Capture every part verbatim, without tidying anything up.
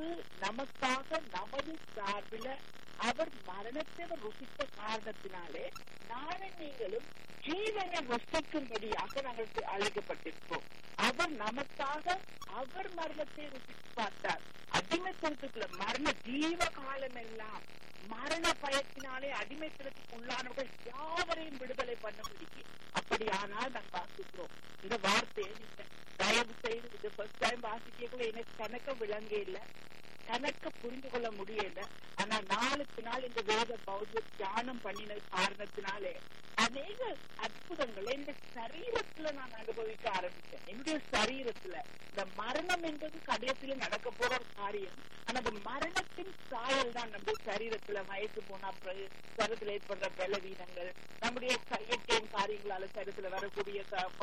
நமக்கு நமக்காக நமது சார்பில அவர் மரணத்தை ருசித்த காரணத்தினாலே நானும் நீங்களும் ஜீவனை ருசிக்கும்படியாக நாங்கள் அழைக்கப்பட்டிருப்போம். அவர் நமக்காக அவர் மரணத்தை ருசித்து பார்த்தார். அடிமைத்தனத்துக்குள்ள மரண ஜீவ காலம் எல்லாம் மரண பயத்தினாலே அடிமைத்தனத்துக்கு உள்ளானவர்கள் யாவரையும் விடுதலை பண்ண முடியும். அப்படியானால் நாம் வாசிக்கிறோம் இந்த வார்த்தையை தயவு செய்து இது ஃபர்ஸ்ட் டைம் வாசிக்கக்குள்ள எனக்கு கணக்க விளங்க இல்லை, கணக்க புரிந்து கொள்ள முடியல. ஆனா நாளுக்கு நாள் இந்த வேத பௌத்த தியானம் பண்ணின காரணத்தினாலே அநேக அற்புதங்களை இந்த சரீரத்துல நான் அனுபவிக்க ஆரம்பிச்சேன். என்னுடைய சரீரத்துல இந்த மரணம் என்பது கடைசியில நடக்க போற ஒரு காரியம். ஆனா அந்த மரணத்தின் சாயல் தான் நம்முடைய சரீரத்துல வயசு போனா சரீரத்துல ஏற்படுற பலவீனங்கள், நம்முடைய இயற்கையின் காரியங்களால சரீரத்துல வரக்கூடிய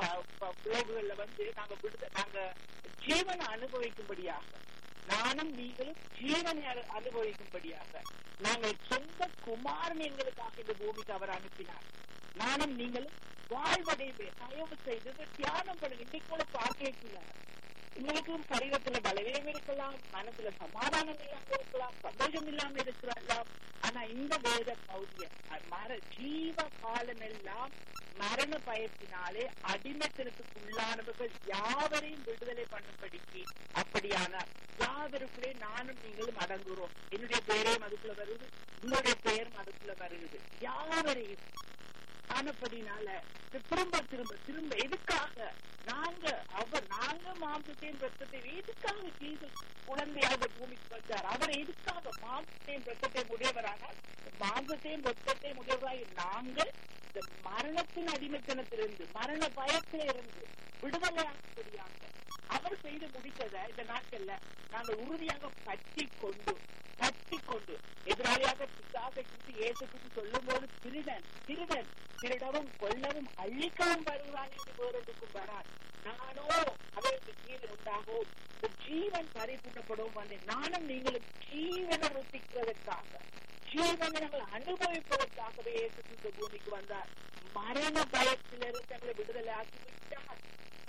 விளைவுகள்ல வந்து நாங்க விடுத நாங்க ஜீவனை அனுபவிக்கும்படியாக, நானும் நீங்களும் ஜீவனை அனுபவிக்கும்படியாக நாங்கள் சொந்த குமாரன் எங்களுக்காக இந்த பூமிக்கு அவர் அனுப்பினார். நானும் நீங்களும் வாழ்வடைவே தயவு செய்து தியானம் பண்ணுங்க. இன்னைக்கு கூட பார்க்கல, உங்களுக்கும் சரீரத்துல பலவீனம் இருக்கலாம், மனசுல சமாதானம் இல்லாம இருக்கலாம், சந்தோஷம் இல்லாம இருக்கலாம். ஆனா இந்த வேத பௌதிய மர ஜீவ காலம் எல்லாம் மரண பயத்தினாலே அடிமைத்தனத்துக்கு உள்ளானவர்கள் யாவரையும் விடுதலை பண்ணும்படிக்கு அப்படியான யாவருக்குள்ளே நானும் நீங்களும் அடங்குறோம். என்னுடைய பெயரையும் அதுக்குள்ள வருது, உங்களுடைய பெயரும் அதுக்குள்ள வருகிறது. யாவரையும் ஆனப்படினால திரும்ப திரும்ப திரும்ப எதுக்காக நாங்க அவர் நாங்க மாம்சத்தையும் ரத்தத்தை எதுக்காக ஜீசஸ் குழந்தையாக பூமிக்கு வந்தார்? அவர் எதுக்காக மாம்சத்தையும் ரத்தத்தையும் உடையவரானால் மாம்சத்தையும் ரத்தத்தையும் உடையவராய் நாங்கள் இந்த மரணத்தின் அடிமைத்தனத்திலிருந்து மரண பயத்திலிருந்து விடுதலையாகும்படியாக அவர் செய்து முடித்ததை இந்த நாட்கள்ல நாங்கள் உறுதியாக பற்றி கொண்டு பற்றி கொண்டு எதிராளியாக பிசாசை குறித்து இயேசு குறித்து சொல்லும் போது திருடன் திருடன் திருடவும் கொல்லவும் அழிக்கவும் வருவான் என்று வேறொன்றுக்கும் வரான். நானோ அவருக்கு ஜீவன் உண்டாகவும் ஜீவன் பரிபூர்ணப்படவும் வந்தேன். நானும் நீங்களும் ஜீவனை ருசிக்கிறதற்காக ஜீவனை நாங்கள் அனுபவிப்பதற்காகவே இயேசு இந்த பூமிக்கு வந்தார். மரண பயத்திலிருந்து தங்களை விடுதலை ஆக்கி விட்டார்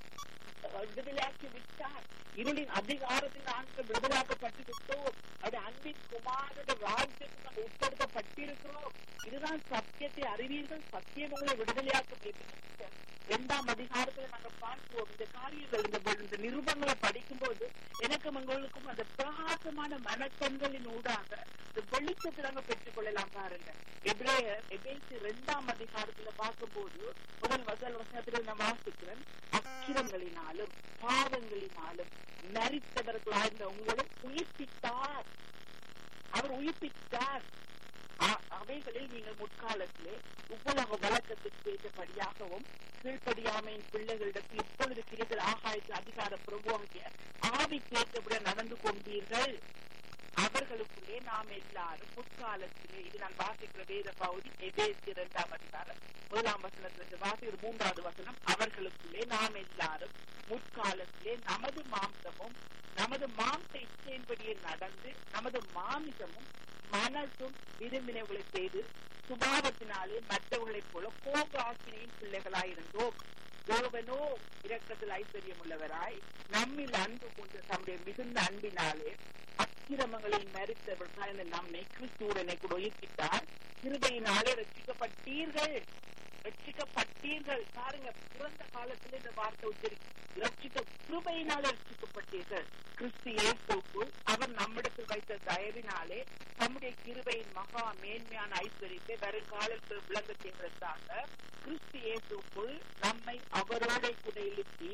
விடுதலையாக்கி விட்டார். இருளின் அதிகாரத்தில் நாங்கள் விடுதலாக்கப்பட்டு விட்டோம். அவருடைய அன்பின் குமாரோட ராஜ்யத்துக்கு நாங்கள் உட்படுத்தப்பட்டிருக்கிறோம். இதுதான் சத்தியத்தை அறிவீர்கள், சத்தியம் உங்களை விடுதலையாக்க. இரண்டாம் அதிகாரத்துல நாங்க பார்க்கிறோம் இந்த காரியங்கள், இந்த நிருபங்களை படிக்கும் போது எனக்கும் உங்களுக்கும் அந்த பிரகாசமான மனக்கண்களின் ஊடாக இந்த வெளிச்சத்தை நாங்க பெற்றுக் கொள்ளலாம். பாருங்க, எபிரேயர் எபேசி இரண்டாம் அதிகாரத்துல பார்க்கும் போது முதல் வசல் வசனத்துல நான் வாசிக்கிறேன், அக்கிரங்களினாலும் பாவங்களினாலும் மரித்தவர்களாயிருந்த உங்களும் உயிர்ப்பித்தார். அவர் உயிர்ப்பித்தார். அவைகளில் நீங்கள் முற்காலத்திலே உலக வழக்கத்திற்கு ஏற்றபடியாகவும் கீழ்ப்படியாமையின் பிள்ளைகளிடத்தில் இப்பொழுது கிடைத்தல் ஆகாயத்து அதிகார பிரபுவாகிய ஆவிக்கேற்றபடியாக நடந்து கொண்டீர்கள். அவர்களுக்குள்ளே நாம் எல்லாரும் முற்காலத்திலே, இது நான் வாசிக்கிற வேத பகுதி எபேசி இரண்டாம் அதிகாரம் முதலாம் வசனத்திலிருந்து வாசிக்கிற மூன்றாவது வசனம், அவர்களுக்குள்ளே நாம் எல்லாரும் முற்காலத்திலே நமது மாம்சமும் நமது மாம்ச இச்சையின்படியே நடந்து நமது மாமிசமும் மனசும் விரும்பினவர்களை செய்து சுபாவத்தினாலே மற்றவர்களைப் போல கோப ஆக்கினையின் பிள்ளைகளாயிருந்தோம். தேவனோ இரக்கத்தில் ஐஸ்வர்யம் உள்ளவராய் நம்மில் அன்பு கொண்டு தம்முடைய மிகுந்த அன்பினாலே அக்கிரமங்களை மறித்தவர்களாய் நம்மை கிறிஸ்துவுடனே கூட உயிர்ப்பித்தார். கிருபையினாலே ரட்சிக்கப்பட்டீர்கள் ரட்சிக்கப்பட்டீர்கள் பாருங்க, பிறந்த காலத்துல இந்த வார்த்தை உச்சரிக்கும். ரட்சிக்க கிருபையினாலே ரட்சிக்கப்பட்டீர்கள் கிறிஸ்து இயேசுக்குள் அவர் நம்மிடத்தில் வைத்த தயவினாலே தம்முடைய கிருபையின் மகா மேன்மையான ஐஸ்வர்யத்தை வருங்காலத்தில் விளங்க செய்வதற்காக கிறிஸ்து இயேசுக்குள் நம்மை அவரோட கூட எழுப்பி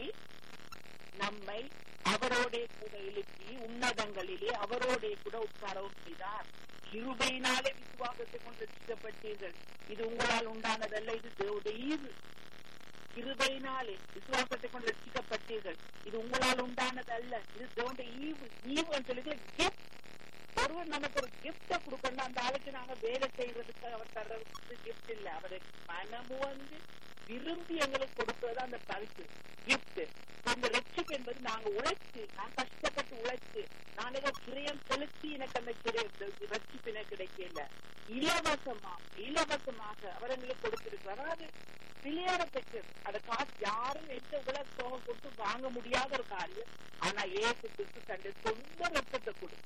நம்மை அவரோட கூட எழுப்பி உன்னதங்களிலே அவரோட கூட உட்காரவும் செய்தார். கிருபையினாலே விசுவாசத்தை கொண்டு ரட்சிக்கப்பட்டீர்கள். இது உங்களால் உண்டானதல்ல, இது தேவனுடைய ஈவு. கிருபையினாலே விசுவாசத்தை கொண்டு ரட்சிக்கப்பட்டீர்கள். இது உங்களால் உண்டானது அல்ல, இது தேவனுடைய ஈவு. ஈவுன்னு சொல்லி கிஃப்ட். ஒருவர் நமக்கு ஒரு கிஃப்ட கொடுக்கணும், அந்த ஆளுக்கு நாங்க வேலை செய்யறதுக்கு அவர் தர்றதுக்கு கிஃப்ட் இல்ல, அவரை மனமு வந்து விரும்பி எங்களுக்கு கொடுப்பது அந்த பரிசு கிஃப்ட். அந்த ரட்சிப்பு என்பது நாங்க உழைச்சு, நான் கஷ்டப்பட்டு உழைச்சு, நான் ஏதோ கிரயம் செலுத்தி எனக்கு அந்த ரட்சிப்பு எனக்கு கிடைக்கல. இலவசமா இலவசமாக அவர் எங்களுக்கு கொடுத்திருக்கிறார். அதாவது விளையாட பெற்றது. அதை காசு யாரும் எந்த உலக தொகை கொடுத்து வாங்க முடியாத ஒரு காரியம். ஆனா ஏசு கிறிஸ்து தன்னுடைய சொந்த ரத்தத்தை கொடுத்து